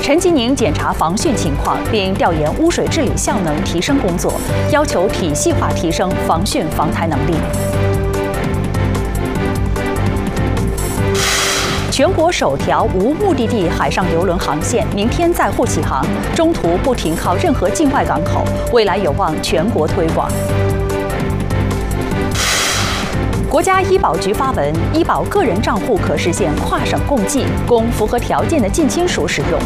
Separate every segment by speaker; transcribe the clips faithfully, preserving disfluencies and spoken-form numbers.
Speaker 1: 陈吉宁检查防汛情况，并调研污水治理效能提升工作，要求体系化提升防汛防台能力。全国首条无目的地海上邮轮航线明天载沪启航，中途不停靠任何境外港口，未来有望全国推广。国家医保局发文，医保个人账户可实现跨省共计，供符合条件的近亲属使用。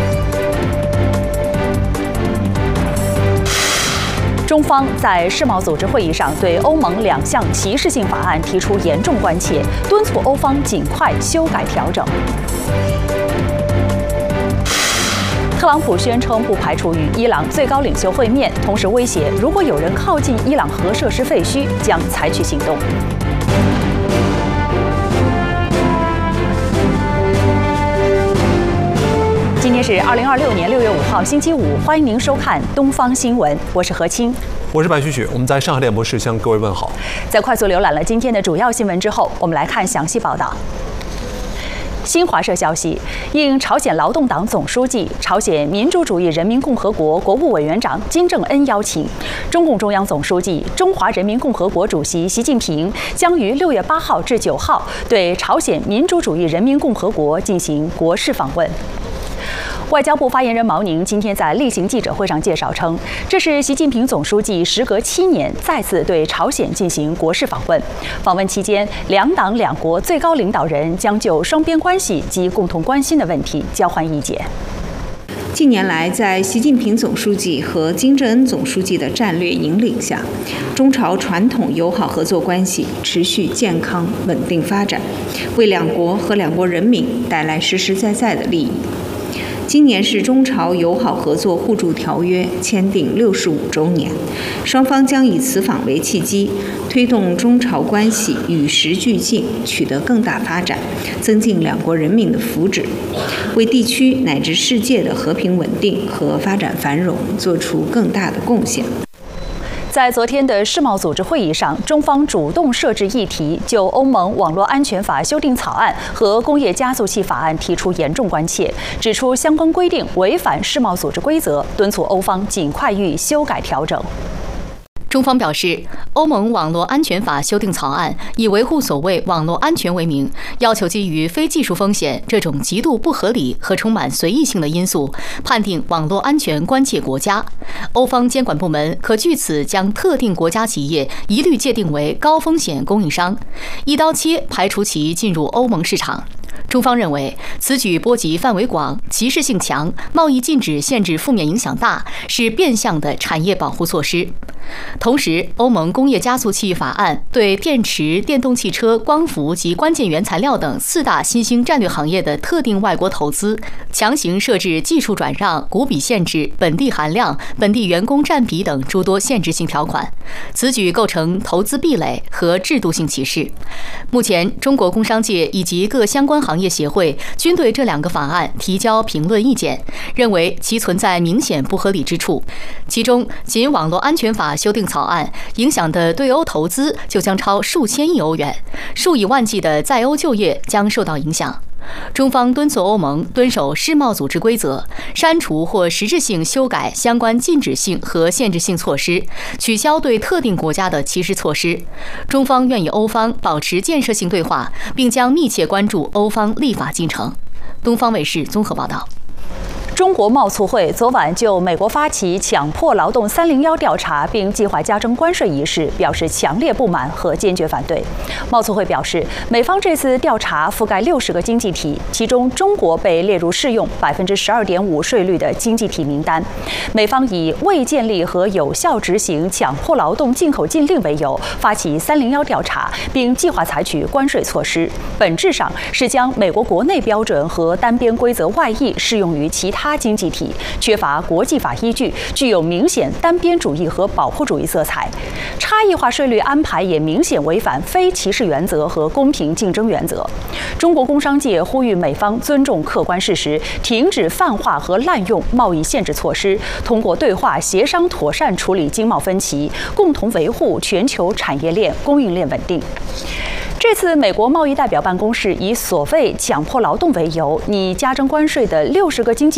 Speaker 1: 中方在世贸组织会议上对欧盟两项歧视性法案提出严重关切，敦促欧方尽快修改调整。特朗普宣称不排除与伊朗最高领袖会面，同时威胁如果有人靠近伊朗核设施废墟，将采取行动。今天是二零二六年六月五号，星期五，欢迎您收看《东方新闻》，我是何清，
Speaker 2: 我是白雪雪，我们在上海电波室向各位问好。
Speaker 1: 在快速浏览了今天的主要新闻之后，我们来看详细报道。新华社消息，应朝鲜劳动党总书记、朝鲜民主主义人民共和国国务委员长金正恩邀请，中共中央总书记、中华人民共和国主席习近平将于六月八号至九号对朝鲜民主主义人民共和国进行国事访问。外交部发言人毛宁今天在例行记者会上介绍称，这是习近平总书记时隔七年再次对朝鲜进行国事访问。访问期间，两党两国最高领导人将就双边关系及共同关心的问题交换意见。
Speaker 3: 近年来，在习近平总书记和金正恩总书记的战略引领下，中朝传统友好合作关系持续健康稳定发展，为两国和两国人民带来实实在在的利益。今年是中朝友好合作互助条约签订六十五周年，双方将以此访为契机，推动中朝关系与时俱进，取得更大发展，增进两国人民的福祉，为地区乃至世界的和平稳定和发展繁荣做出更大的贡献。
Speaker 1: 在昨天的世贸组织会议上，中方主动设置议题，就欧盟网络安全法修订草案和工业加速器法案提出严重关切，指出相关规定违反世贸组织规则，敦促欧方尽快予以修改调整。
Speaker 4: 中方表示，欧盟网络安全法修订草案以维护所谓网络安全为名，要求基于非技术风险这种极度不合理和充满随意性的因素，判定网络安全关切国家。欧方监管部门可据此将特定国家企业一律界定为高风险供应商，一刀切排除其进入欧盟市场。中方认为，此举波及范围广、歧视性强、贸易禁止限制负面影响大，是变相的产业保护措施。同时，欧盟工业加速器法案对电池、电动汽车、光伏及关键原材料等四大新兴战略行业的特定外国投资，强行设置技术转让、股比限制、本地含量、本地员工占比等诸多限制性条款。此举构成投资壁垒和制度性歧视。目前，中国工商界以及各相关行业协会均对这两个法案提交评论意见，认为其存在明显不合理之处。其中，仅网络安全法修订草案影响的对欧投资就将超数千亿欧元，数以万计的在欧就业将受到影响。中方敦促欧盟遵守世贸组织规则，删除或实质性修改相关禁止性和限制性措施，取消对特定国家的歧视措施。中方愿与欧方保持建设性对话，并将密切关注欧方立法进程。东方卫视综合报道。
Speaker 1: 中国贸促会昨晚就美国发起强迫劳动三零一调查并计划加征关税一事表示强烈不满和坚决反对。贸促会表示，美方这次调查覆盖六十个经济体，其中中国被列入适用百分之十二点五税率的经济体名单。美方以未建立和有效执行强迫劳动进口禁令为由，发起三零一调查，并计划采取关税措施，本质上是将美国国内标准和单边规则外溢适用于其他经济体，缺乏国际法依据，具有明显单边主义和保护主义色彩。差异化税率安排也明显违反非歧视原则和公平竞争原则。中国工商界呼吁美方尊重客观事实，停止泛化和滥用贸易限制措施，通过对话协商妥善处理经贸分歧，共同维护全球产业链供应链稳定。这次美国贸易代表办公室以所谓强迫劳动为由，拟加征关税的六十个经济